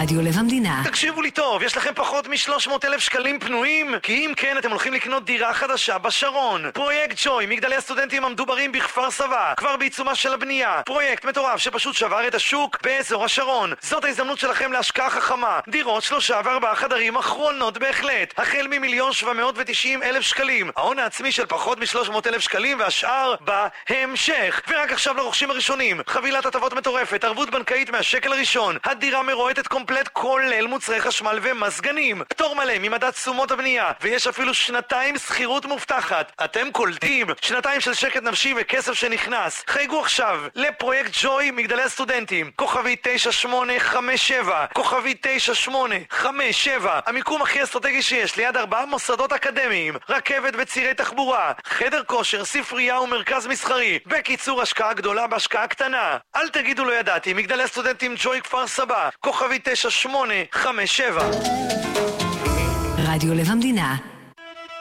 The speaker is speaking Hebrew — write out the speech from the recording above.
רדיו לב המדינה. תקשיבו לי טוב, יש לכם פחות מ-300,000 שקלים פנויים? כי אם כן, אתם הולכים לקנות דירה חדשה בשרון. פרויקט ג'וי, מגדלי הסטודנטים המדוברים בכפר סבא, כבר בעיצומה של הבנייה. פרויקט מטורף שפשוט שבר את השוק באזור השרון. זאת ההזדמנות שלכם להשקעה חכמה. דירות 3 ו4 חדרים אחרונות בהחלט. החל מ1,790,000 שקלים. ההון העצמי של פחות מ-300,000 שקלים והשאר בהמשך. ורק עכשיו לרוכשים הראשונים. חבילת הטבות מטורפת, ערבות בנקאית מהשקל הראשון. הדירה מרועטת קומפלט כולל מוצרי חשמל ומזגנים. פטור מלא ממדד תשומות הבנייה. ויש אפילו 2 שכירות מובטחת. אתם קולטים? 2 של שקט נפשי וכסף שנכנס. חייגו עכשיו לפרויקט ג'וי מגדלי הסטודנטים. כוכבי 9857. כוכבי 9857. המיקום הכי אסטרטגי שיש ליד 4 מוסדות אקדמיים. רכבת וצירי תחבורה. חדר כושר, ספרייה ומרכז מסחרי. בקיצור, השקעה גדולה בהשקעה קטנה. אל תגידו לא ידעתי. מגדלי הסטודנטים ג'וי כפר סבא. כוכבי 9857. רדיו לב המדינה.